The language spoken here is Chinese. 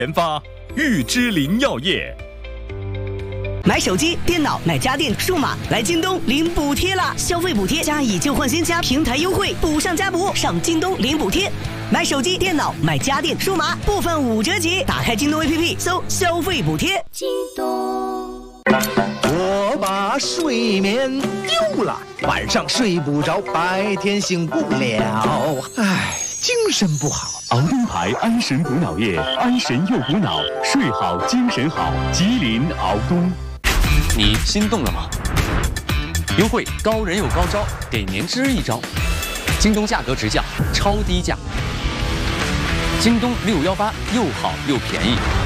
研发玉芝林药业。 买手机、电脑、买家电、数码，来京东领补贴啦！消费补贴加以旧换新加平台优惠，补上加补，上京东领补贴。买手机、电脑、买家电、数码，部分5折起。打开京东 APP， 搜消费补贴。 京东。 我把睡眠丢了，晚上睡不着，白天醒不了，唉，精神不好。 熬灯牌安神补脑液，安神又补脑，睡好精神好。吉林熬东。 你心动了吗？优惠高人有高招，给年知一招。京东价格直降，超低价。京东618又好又便宜。